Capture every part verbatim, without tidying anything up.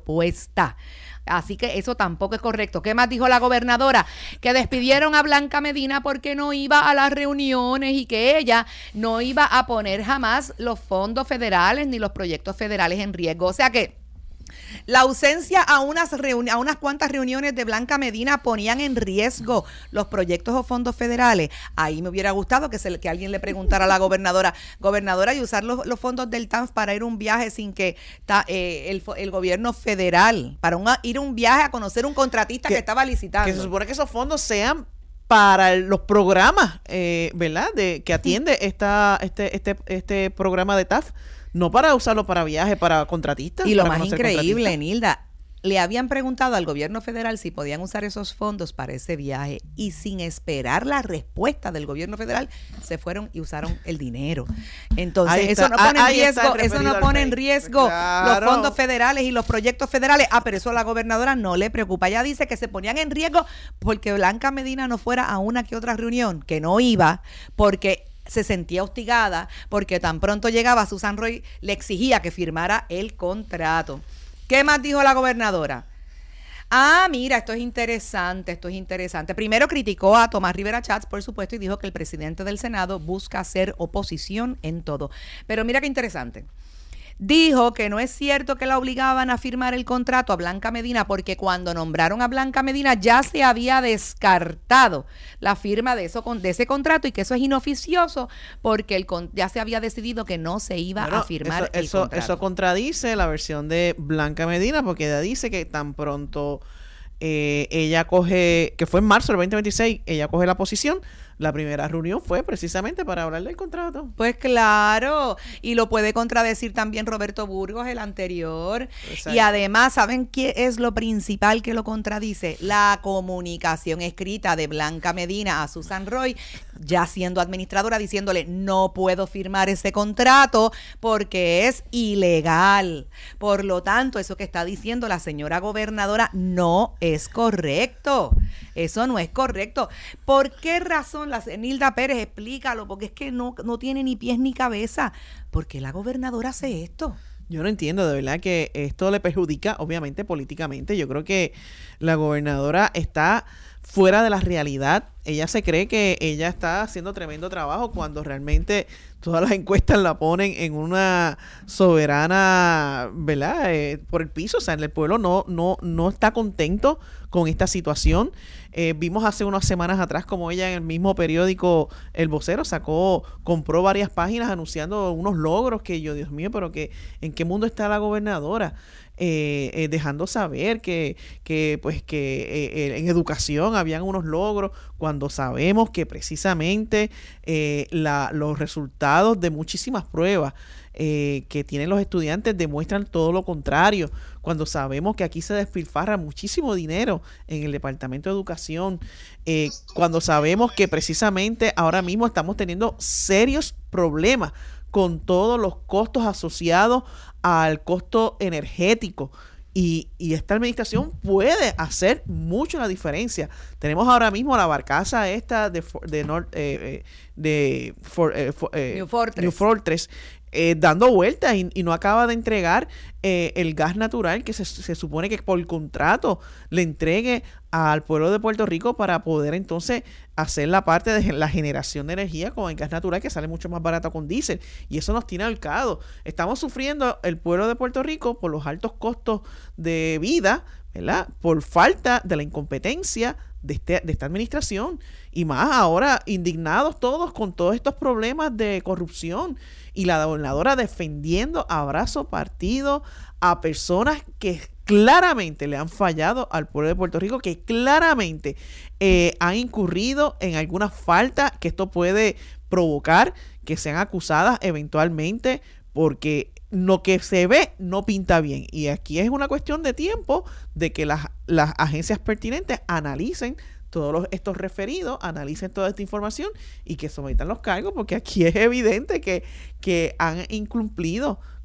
propuesta. Así que eso tampoco es correcto. ¿Qué más dijo la gobernadora? Que despidieron a Blanca Medina porque no iba a las reuniones y que ella no iba a poner jamás los fondos federales ni los proyectos federales en riesgo. O sea que la ausencia a unas, reuni- a unas cuantas reuniones de Blanca Medina ponían en riesgo los proyectos o fondos federales. Ahí me hubiera gustado que, se, que alguien le preguntara a la gobernadora, gobernadora, y usar los, los fondos del T A N F para ir a un viaje sin que ta, eh, el, el gobierno federal, para un, ir a un viaje a conocer un contratista que, que estaba licitando. Que se supone que esos fondos sean para los programas, eh, ¿verdad? De que atiende esta, este, este, este programa de T A F. No para usarlo para viajes, para contratistas. Y lo más increíble, Nilda, le habían preguntado al gobierno federal si podían usar esos fondos para ese viaje y sin esperar la respuesta del gobierno federal se fueron y usaron el dinero. Entonces, eso no pone en riesgo, eso no pone en riesgo claro. los fondos federales y los proyectos federales. Ah, pero eso a la gobernadora no le preocupa. Ella dice que se ponían en riesgo porque Blanca Medina no fuera a una que otra reunión, que no iba, porque se sentía hostigada porque tan pronto llegaba Susan Roy, le exigía que firmara el contrato. ¿Qué más dijo la gobernadora? Ah, mira, esto es interesante, esto es interesante. Primero criticó a Tomás Rivera Schatz, por supuesto, y dijo que el presidente del Senado busca hacer oposición en todo. Pero mira qué interesante. Dijo que no es cierto que la obligaban a firmar el contrato a Blanca Medina porque cuando nombraron a Blanca Medina ya se había descartado la firma de, eso, de ese contrato y que eso es inoficioso porque el, ya se había decidido que no se iba bueno, a firmar eso, el eso, contrato. Eso contradice la versión de Blanca Medina porque ella dice que tan pronto eh, ella coge, que fue en marzo del veinte veintiséis, ella coge la posición. La primera reunión fue precisamente para hablar del contrato. Pues claro, y lo puede contradecir también Roberto Burgos, el anterior. Exacto. Y además, ¿saben qué es lo principal que lo contradice? La comunicación escrita de Blanca Medina a Susan Roy, ya siendo administradora, diciéndole, no puedo firmar ese contrato porque es ilegal. Por lo tanto, eso que está diciendo la señora gobernadora no es correcto. Eso no es correcto. ¿Por qué razón? La Nilda Pérez, explícalo, porque es que no, no tiene ni pies ni cabeza. ¿Por qué la gobernadora hace esto? Yo no entiendo, de verdad que esto le perjudica, obviamente, políticamente. Yo creo que la gobernadora está fuera de la realidad. Ella se cree que ella está haciendo tremendo trabajo cuando realmente todas las encuestas la ponen en una soberana, ¿verdad? Eh, por el piso. O sea, el pueblo no, no, no está contento con esta situación. Eh, vimos hace unas semanas atrás como ella en el mismo periódico El Vocero sacó, compró varias páginas anunciando unos logros que yo, Dios mío, pero que ¿en qué mundo está la gobernadora? Eh, eh, dejando saber que, que pues que eh, en educación habían unos logros cuando sabemos que precisamente eh, la, los resultados de muchísimas pruebas eh, que tienen los estudiantes demuestran todo lo contrario, cuando sabemos que aquí se despilfarra muchísimo dinero en el Departamento de Educación, eh, cuando sabemos que precisamente ahora mismo estamos teniendo serios problemas con todos los costos asociados al costo energético. Y, y esta administración puede hacer mucho la diferencia. Tenemos ahora mismo la barcaza esta de, de, North, eh, de for, eh, for, eh, New Fortress, New Fortress eh, dando vueltas y, y no acaba de entregar eh, el gas natural que se, se supone que por contrato le entregue al pueblo de Puerto Rico para poder entonces hacer la parte de la generación de energía con el gas natural que sale mucho más barato con diésel, y eso nos tiene ahorcado. Estamos sufriendo el pueblo de Puerto Rico por los altos costos de vida, ¿verdad? Por falta de la incompetencia de, este, de esta administración, y más ahora indignados todos con todos estos problemas de corrupción, y la gobernadora defendiendo a brazo partido a personas que claramente le han fallado al pueblo de Puerto Rico, que claramente eh, han incurrido en alguna falta que esto puede provocar que sean acusadas eventualmente, porque lo que se ve no pinta bien. Y aquí es una cuestión de tiempo de que las, las agencias pertinentes analicen todos los, estos referidos, analicen toda esta información y que sometan los cargos, porque aquí es evidente que, que han incumplido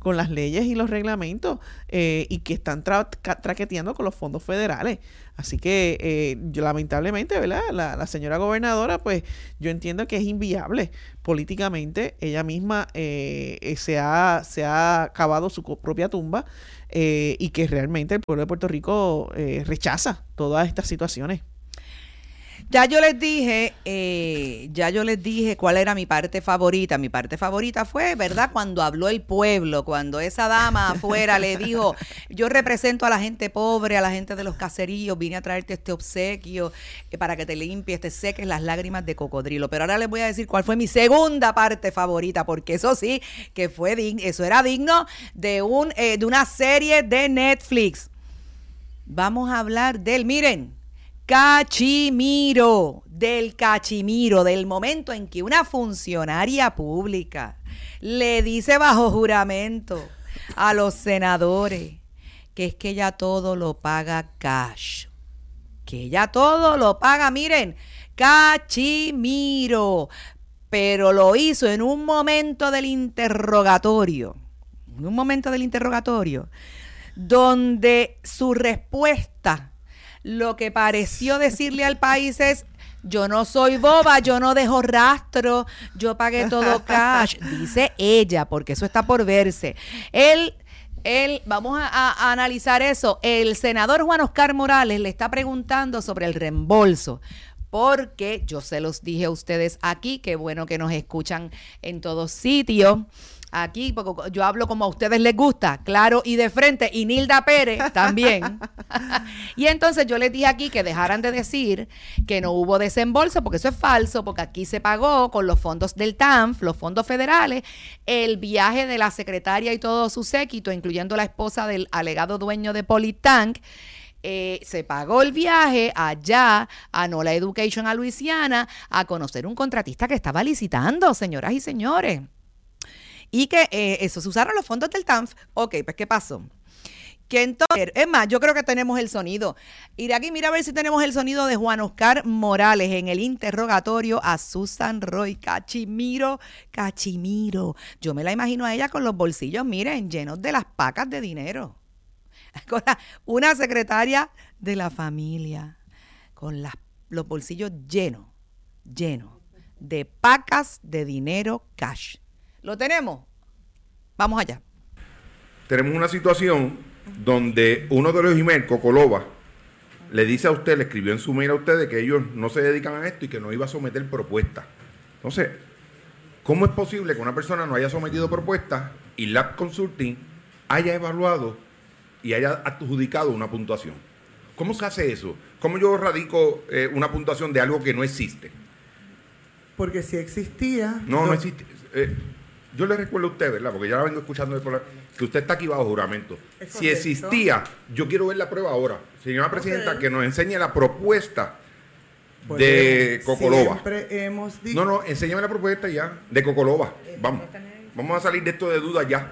con las leyes y los reglamentos eh, y que están tra traqueteando con los fondos federales. Así que eh, yo, lamentablemente, ¿verdad? La, la señora gobernadora, pues yo entiendo que es inviable políticamente. Ella misma eh, se, ha, se ha cavado su propia tumba eh, y que realmente el pueblo de Puerto Rico eh, rechaza todas estas situaciones. Ya yo les dije, eh, ya yo les dije cuál era mi parte favorita. Mi parte favorita fue, ¿verdad? Cuando habló el pueblo, cuando esa dama afuera le dijo, yo represento a la gente pobre, a la gente de los caseríos, vine a traerte este obsequio eh, para que te limpies, te seques las lágrimas de cocodrilo. Pero ahora les voy a decir cuál fue mi segunda parte favorita, porque eso sí, que fue digno, eso era digno de, un, eh, de una serie de Netflix. Vamos a hablar del, miren, Cachimiro, del cachimiro, del momento en que una funcionaria pública le dice bajo juramento a los senadores que es que ella todo lo paga cash, que ella todo lo paga, miren, cachimiro, pero lo hizo en un momento del interrogatorio, en un momento del interrogatorio, donde su respuesta, lo que pareció decirle al país es, yo no soy boba, yo no dejo rastro, yo pagué todo cash, dice ella, porque eso está por verse. Él, él, vamos a, a analizar eso, el senador Juan Oscar Morales le está preguntando sobre el reembolso, porque yo se los dije a ustedes aquí, qué bueno que nos escuchan en todos sitios. Aquí, porque yo hablo como a ustedes les gusta, claro y de frente, y Nilda Pérez también. Y entonces yo les dije aquí que dejaran de decir que no hubo desembolso, porque eso es falso, porque aquí se pagó con los fondos del T A N F, los fondos federales, el viaje de la secretaria y todo su séquito, incluyendo la esposa del alegado dueño de Politank. Eh, se pagó el viaje allá a Nola Education, a Luisiana, a conocer un contratista que estaba licitando, señoras y señores. Y que eh, eso, se usaron los fondos del T A N F. Ok, pues ¿qué pasó? Que entonces, es más, yo creo que tenemos el sonido. Ir aquí, mira a ver si tenemos el sonido de Juan Oscar Morales en el interrogatorio a Susan Roy. Cachimiro, Cachimiro. Yo me la imagino a ella con los bolsillos, miren, llenos de las pacas de dinero. Con la, una secretaria de la familia, con las, los bolsillos llenos, llenos de pacas de dinero cash. ¿Lo tenemos? Vamos allá. Tenemos una situación donde uno de los emails, Cocolova, le dice a usted, le escribió en su mail a ustedes que ellos no se dedican a esto y que no iba a someter propuestas. Entonces, ¿cómo es posible que una persona no haya sometido propuestas y Lab Consulting haya evaluado y haya adjudicado una puntuación? ¿Cómo se hace eso? ¿Cómo yo radico eh, una puntuación de algo que no existe? Porque si existía... No, no, no existe. Eh, Yo le recuerdo a usted, ¿verdad? Porque ya la vengo escuchando de por que usted está aquí bajo juramento. Si existía, yo quiero ver la prueba ahora. Señora Presidenta, okay, que nos enseñe la propuesta pues de Cocolova. Siempre hemos dicho... No, no, enséñame la propuesta ya, de Cocolova. Vamos. Vamos a salir de esto de dudas ya.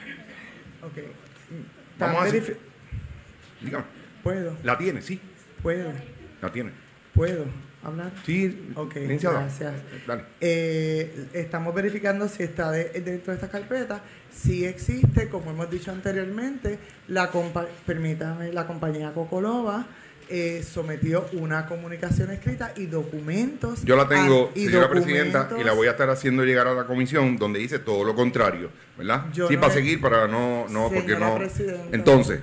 Ok. Vamos a hacer... Dígame. ¿Puedo? ¿La tiene? Sí. ¿Puedo? ¿La tiene? ¿Puedo hablar? Sí. Ok, licenciada. gracias. Dale. Eh, estamos verificando si está de, dentro de esta carpeta. Si existe, como hemos dicho anteriormente, la compa permítame, la compañía Cocolova eh, sometió una comunicación escrita y documentos. Yo la tengo, a, y señora documentos, Presidenta, y la voy a estar haciendo llegar a la comisión donde dice todo lo contrario, ¿verdad? Sí, no para le, seguir, para no, no, porque no. Entonces.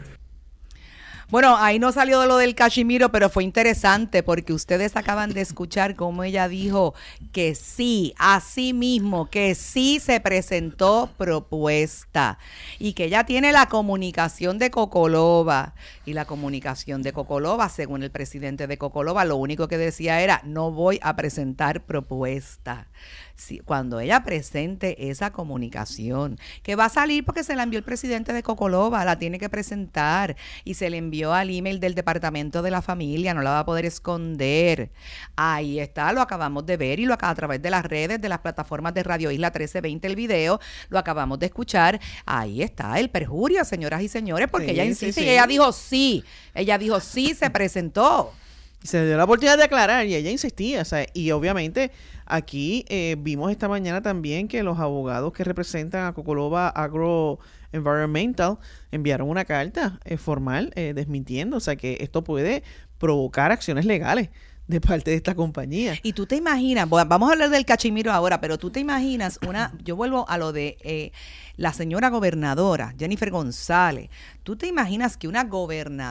Bueno, ahí no salió de lo del cachimiro, pero fue interesante porque ustedes acaban de escuchar cómo ella dijo que sí, así mismo, que sí se presentó propuesta y que ella tiene la comunicación de Cocolova. Y la comunicación de Cocolova, según el presidente de Cocolova, lo único que decía era, no voy a presentar propuesta. Sí, cuando ella presente esa comunicación, que va a salir porque se la envió el presidente de Cocolova, la tiene que presentar y se le envió al email del Departamento de la Familia, no la va a poder esconder. Ahí está, lo acabamos de ver y lo acá a través de las redes, de las plataformas de Radio Isla trece veinte, el video, lo acabamos de escuchar. Ahí está el perjurio, señoras y señores, porque sí, ella insiste sí, sí. y ella dijo sí, ella dijo sí, se presentó. Se le dio la oportunidad de aclarar y ella insistía, o sea, y obviamente aquí eh, vimos esta mañana también que los abogados que representan a Cocolova Agro Environmental enviaron una carta eh, formal eh, desmintiendo, o sea que esto puede provocar acciones legales de parte de esta compañía. Y tú te imaginas, bueno, vamos a hablar del cachimiro ahora, pero tú te imaginas una, yo vuelvo a lo de eh, la señora gobernadora, Jennifer González, tú te imaginas que una gobernadora